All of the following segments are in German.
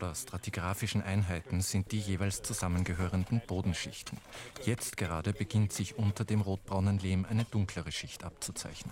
etwa stratigraphischen Einheiten sind die jeweils zusammengehörenden Bodenschichten. Jetzt gerade beginnt sich unter dem rotbraunen Lehm eine dunklere Schicht abzuzeichnen.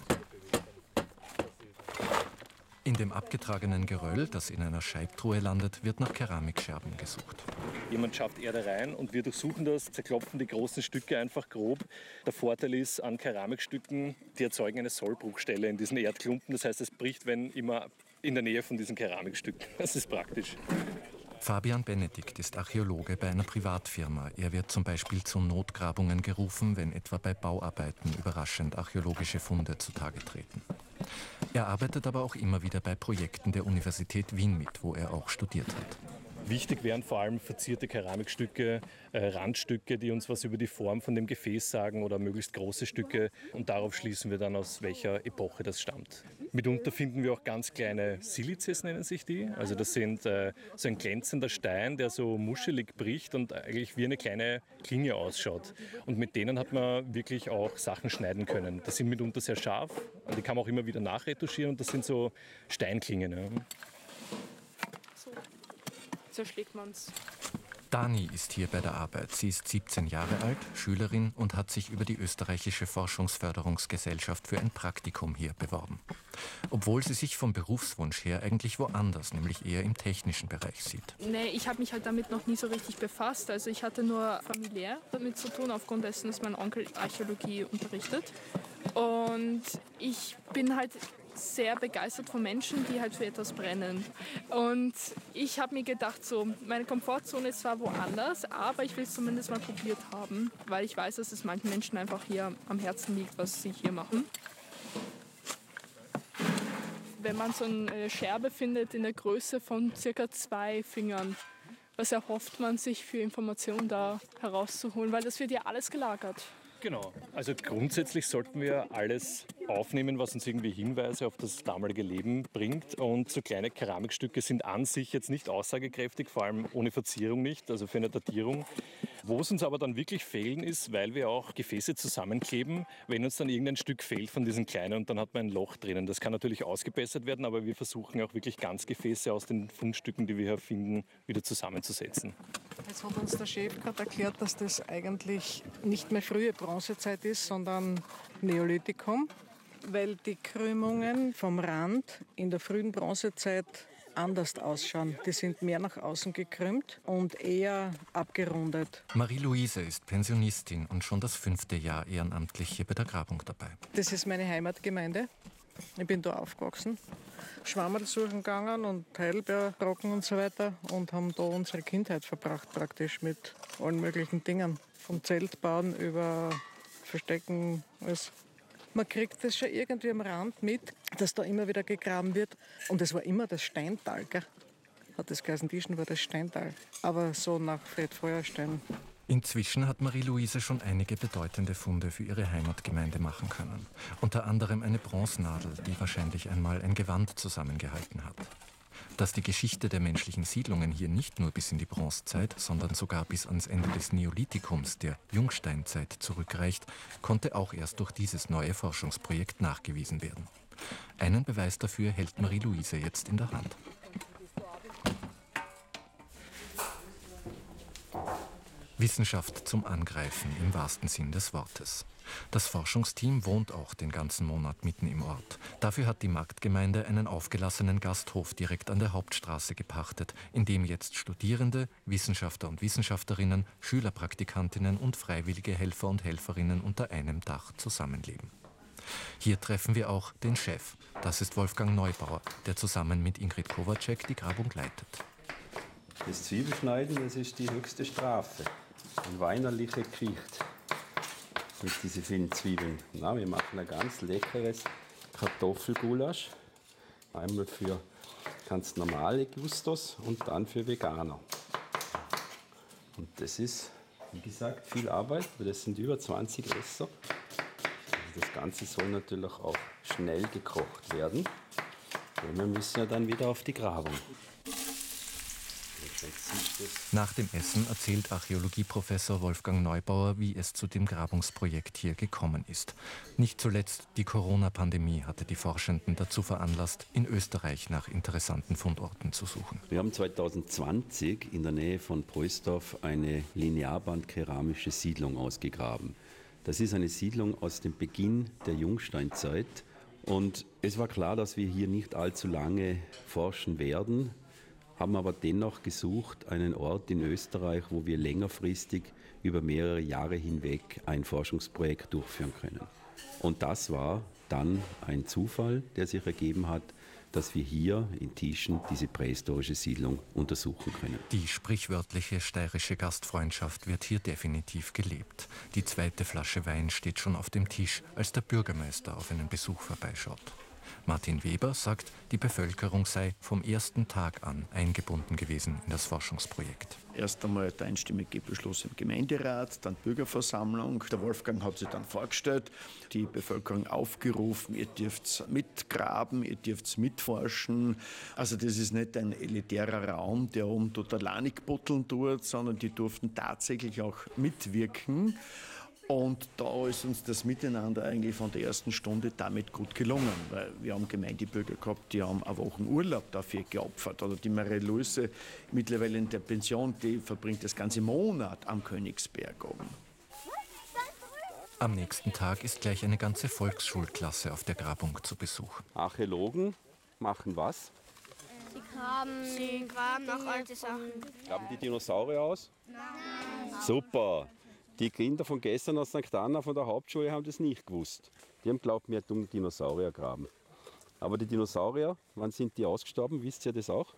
In dem abgetragenen Geröll, das in einer Scheibtruhe landet, wird nach Keramikscherben gesucht. Jemand schafft Erde rein und wir durchsuchen das, zerklopfen die großen Stücke einfach grob. Der Vorteil ist an Keramikstücken, die erzeugen eine Sollbruchstelle in diesen Erdklumpen. Das heißt, es bricht, wenn immer in der Nähe von diesen Keramikstücken. Das ist praktisch. Fabian Benedikt ist Archäologe bei einer Privatfirma. Er wird zum Beispiel zu Notgrabungen gerufen, wenn etwa bei Bauarbeiten überraschend archäologische Funde zutage treten. Er arbeitet aber auch immer wieder bei Projekten der Universität Wien mit, wo er auch studiert hat. Wichtig wären vor allem verzierte Keramikstücke, Randstücke, die uns was über die Form von dem Gefäß sagen oder möglichst große Stücke. Und darauf schließen wir dann, aus welcher Epoche das stammt. Mitunter finden wir auch ganz kleine Silizes, nennen sich die. Also das sind so ein glänzender Stein, der so muschelig bricht und eigentlich wie eine kleine Klinge ausschaut. Und mit denen hat man wirklich auch Sachen schneiden können. Die sind mitunter sehr scharf, die kann man auch immer wieder nachretuschieren und das sind so Steinklingen. Ja. So schlägt man's. Dani ist hier bei der Arbeit. Sie ist 17 Jahre alt, Schülerin und hat sich über die österreichische Forschungsförderungsgesellschaft für ein Praktikum hier beworben. Obwohl sie sich vom Berufswunsch her eigentlich woanders, nämlich eher im technischen Bereich sieht. Nee, ich habe mich halt damit noch nie so richtig befasst. Also ich hatte nur familiär damit zu tun, aufgrund dessen, dass mein Onkel Archäologie unterrichtet. Und ich bin halt sehr begeistert von Menschen, die halt für etwas brennen. Und ich habe mir gedacht, so, meine Komfortzone ist zwar woanders, aber ich will es zumindest mal probiert haben, weil ich weiß, dass es manchen Menschen einfach hier am Herzen liegt, was sie hier machen. Wenn man so eine Scherbe findet in der Größe von circa 2 Fingern, was erhofft man sich für Informationen da herauszuholen, weil das wird ja alles gelagert. Genau. Also grundsätzlich sollten wir alles aufnehmen, was uns irgendwie Hinweise auf das damalige Leben bringt. Und so kleine Keramikstücke sind an sich jetzt nicht aussagekräftig, vor allem ohne Verzierung nicht, also für eine Datierung. Wo es uns aber dann wirklich fehlen ist, weil wir auch Gefäße zusammenkleben, wenn uns dann irgendein Stück fehlt von diesen kleinen und dann hat man ein Loch drinnen. Das kann natürlich ausgebessert werden, aber wir versuchen auch wirklich Ganzgefäße aus den Fundstücken, die wir hier finden, wieder zusammenzusetzen. Jetzt hat uns der Chef gerade erklärt, dass das eigentlich nicht mehr frühe Bronzezeit ist, sondern Neolithikum, weil die Krümmungen vom Rand in der frühen Bronzezeit anders ausschauen. Die sind mehr nach außen gekrümmt und eher abgerundet. Marie-Louise ist Pensionistin und schon das 5. Jahr ehrenamtlich hier bei der Grabung dabei. Das ist meine Heimatgemeinde. Ich bin da aufgewachsen. Schwammerl suchen gegangen und Heidelbeer trocken und so weiter und haben da unsere Kindheit verbracht praktisch mit allen möglichen Dingen. Vom Zeltbauen über Verstecken, alles. Man kriegt das schon irgendwie am Rand mit, dass da immer wieder gegraben wird. Und es war immer das Steintal, gell? Hat das geheißen, Dischen war das Steintal. Aber so nach Fred Feuerstein. Inzwischen hat Marie-Louise schon einige bedeutende Funde für ihre Heimatgemeinde machen können. Unter anderem eine Bronznadel, die wahrscheinlich einmal ein Gewand zusammengehalten hat. Dass die Geschichte der menschlichen Siedlungen hier nicht nur bis in die Bronzezeit, sondern sogar bis ans Ende des Neolithikums, der Jungsteinzeit, zurückreicht, konnte auch erst durch dieses neue Forschungsprojekt nachgewiesen werden. Einen Beweis dafür hält Marie-Louise jetzt in der Hand. Wissenschaft zum Angreifen im wahrsten Sinn des Wortes. Das Forschungsteam wohnt auch den ganzen Monat mitten im Ort. Dafür hat die Marktgemeinde einen aufgelassenen Gasthof direkt an der Hauptstraße gepachtet, in dem jetzt Studierende, Wissenschaftler und Wissenschaftlerinnen, Schülerpraktikantinnen und freiwillige Helfer und Helferinnen unter einem Dach zusammenleben. Hier treffen wir auch den Chef. Das ist Wolfgang Neubauer, der zusammen mit Ingrid Kowacek die Grabung leitet. Das Zwiebelschneiden, das ist die höchste Strafe. Eine weinerliche Geschichte mit diesen vielen Zwiebeln. Na, wir machen ein ganz leckeres Kartoffelgulasch. Einmal für ganz normale Gustos und dann für Veganer. Und das ist, wie gesagt, viel Arbeit, weil das sind über 20 Esser. Also das Ganze soll natürlich auch schnell gekocht werden. Und wir müssen ja dann wieder auf die Grabung. Nach dem Essen erzählt Archäologieprofessor Wolfgang Neubauer, wie es zu dem Grabungsprojekt hier gekommen ist. Nicht zuletzt die Corona-Pandemie hatte die Forschenden dazu veranlasst, in Österreich nach interessanten Fundorten zu suchen. Wir haben 2020 in der Nähe von Preußdorf eine linearband-keramische Siedlung ausgegraben. Das ist eine Siedlung aus dem Beginn der Jungsteinzeit. Und es war klar, dass wir hier nicht allzu lange forschen werden, haben aber dennoch gesucht, einen Ort in Österreich, wo wir längerfristig über mehrere Jahre hinweg ein Forschungsprojekt durchführen können. Und das war dann ein Zufall, der sich ergeben hat, dass wir hier in Tieschen diese prähistorische Siedlung untersuchen können. Die sprichwörtliche steirische Gastfreundschaft wird hier definitiv gelebt. Die zweite Flasche Wein steht schon auf dem Tisch, als der Bürgermeister auf einen Besuch vorbeischaut. Martin Weber sagt, die Bevölkerung sei vom ersten Tag an eingebunden gewesen in das Forschungsprojekt. Erst einmal der einstimmige Beschluss im Gemeinderat, dann Bürgerversammlung. Der Wolfgang hat sich dann vorgestellt, die Bevölkerung aufgerufen, ihr dürft mitgraben, ihr dürft mitforschen. Also das ist nicht ein elitärer Raum, der dort alleine butteln tut, sondern die durften tatsächlich auch mitwirken. Und da ist uns das Miteinander eigentlich von der ersten Stunde damit gut gelungen, weil wir haben Gemeindebürger gehabt, die haben eine Woche Urlaub dafür geopfert. Oder die Marie-Louise, mittlerweile in der Pension, die verbringt das ganze Monat am Königsberg oben. Am nächsten Tag ist gleich eine ganze Volksschulklasse auf der Grabung zu Besuch. Archäologen machen was? Sie graben noch alte Sachen. Graben die Dinosaurier aus? Nein. Super! Die Kinder von gestern aus St. Anna von der Hauptschule haben das nicht gewusst. Die haben geglaubt, wir hätten Dinosaurier graben. Aber die Dinosaurier, wann sind die ausgestorben? Wisst ihr das auch?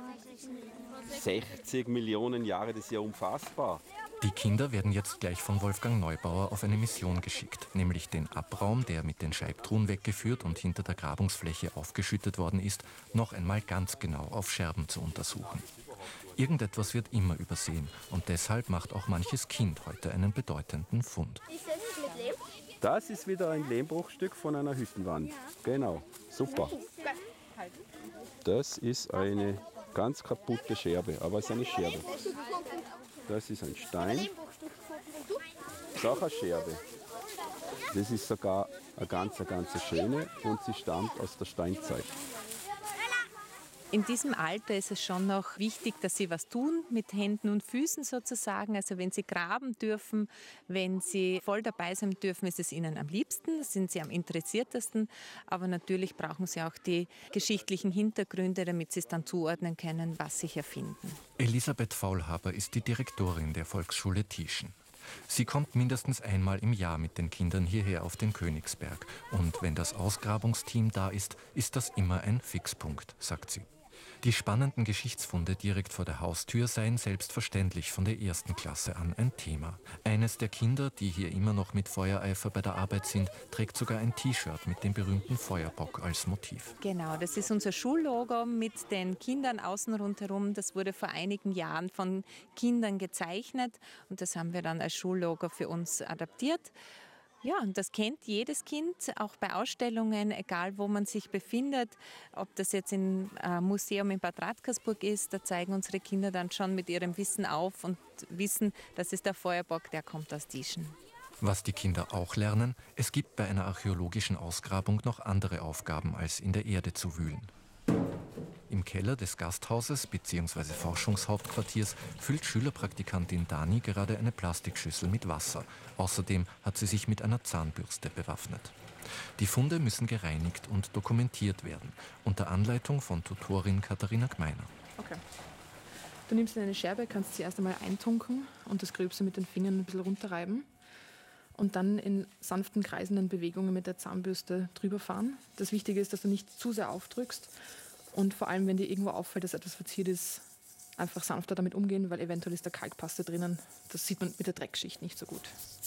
60 Millionen Jahre, das ist ja unfassbar. Die Kinder werden jetzt gleich von Wolfgang Neubauer auf eine Mission geschickt, nämlich den Abraum, der mit den Scheibtruhen weggeführt und hinter der Grabungsfläche aufgeschüttet worden ist, noch einmal ganz genau auf Scherben zu untersuchen. Irgendetwas wird immer übersehen und deshalb macht auch manches Kind heute einen bedeutenden Fund. Das ist wieder ein Lehmbruchstück von einer Hüttenwand. Genau, super. Das ist eine ganz kaputte Scherbe, aber es ist eine Scherbe. Das ist ein Stein. Das ist auch eine Scherbe. Das ist sogar eine ganz schöne und sie stammt aus der Steinzeit. In diesem Alter ist es schon noch wichtig, dass sie was tun mit Händen und Füßen sozusagen. Also wenn sie graben dürfen, wenn sie voll dabei sein dürfen, ist es ihnen am liebsten, sind sie am interessiertesten. Aber natürlich brauchen sie auch die geschichtlichen Hintergründe, damit sie es dann zuordnen können, was sie hier finden. Elisabeth Faulhaber ist die Direktorin der Volksschule Tieschen. Sie kommt mindestens einmal im Jahr mit den Kindern hierher auf den Königsberg. Und wenn das Ausgrabungsteam da ist, ist das immer ein Fixpunkt, sagt sie. Die spannenden Geschichtsfunde direkt vor der Haustür seien selbstverständlich von der ersten Klasse an ein Thema. Eines der Kinder, die hier immer noch mit Feuereifer bei der Arbeit sind, trägt sogar ein T-Shirt mit dem berühmten Feuerbock als Motiv. Genau, das ist unser Schullogo mit den Kindern außen rundherum. Das wurde vor einigen Jahren von Kindern gezeichnet und das haben wir dann als Schullogo für uns adaptiert. Ja, und das kennt jedes Kind, auch bei Ausstellungen, egal wo man sich befindet. Ob das jetzt im Museum in Bad Radkersburg ist, da zeigen unsere Kinder dann schon mit ihrem Wissen auf und wissen, das ist der Feuerbock, der kommt aus Tieschen. Was die Kinder auch lernen, es gibt bei einer archäologischen Ausgrabung noch andere Aufgaben, als in der Erde zu wühlen. Im Keller des Gasthauses bzw. Forschungshauptquartiers füllt Schülerpraktikantin Dani gerade eine Plastikschüssel mit Wasser. Außerdem hat sie sich mit einer Zahnbürste bewaffnet. Die Funde müssen gereinigt und dokumentiert werden, unter Anleitung von Tutorin Katharina Gmeiner. Okay. Du nimmst eine Scherbe, kannst sie erst einmal eintunken und das Gröbste mit den Fingern ein bisschen runterreiben. Und dann in sanften, kreisenden Bewegungen mit der Zahnbürste drüber fahren. Das Wichtige ist, dass du nicht zu sehr aufdrückst. Und vor allem, wenn dir irgendwo auffällt, dass etwas verziert ist, einfach sanfter damit umgehen, weil eventuell ist da Kalkpaste drinnen. Das sieht man mit der Dreckschicht nicht so gut.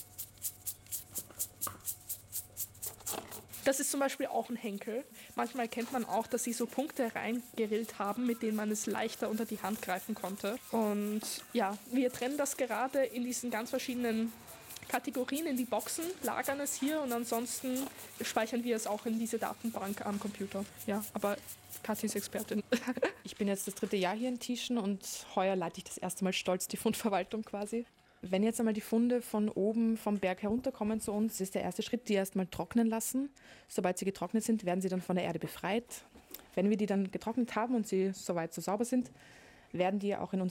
Das ist zum Beispiel auch ein Henkel. Manchmal kennt man auch, dass sie so Punkte reingerillt haben, mit denen man es leichter unter die Hand greifen konnte. Und ja, wir trennen das gerade in diesen ganz verschiedenen Kategorien in die Boxen, lagern es hier und ansonsten speichern wir es auch in diese Datenbank am Computer. Ja, aber Kathi ist Expertin. Ich bin jetzt das 3. Jahr hier in Tischen und heuer leite ich das erste Mal stolz die Fundverwaltung quasi. Wenn jetzt einmal die Funde von oben vom Berg herunterkommen zu uns, ist der erste Schritt, die erstmal trocknen lassen. Sobald sie getrocknet sind, werden sie dann von der Erde befreit. Wenn wir die dann getrocknet haben und sie soweit so sauber sind, werden die auch in unsere